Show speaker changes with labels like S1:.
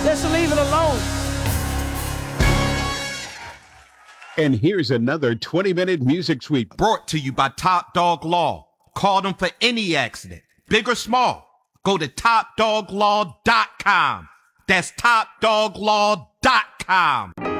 S1: Just leave it alone.
S2: And here's another 20-minute music suite
S3: brought to you by Top Dog Law. Call them for any accident, big or small. Go to topdoglaw.com. That's topdoglaw.com.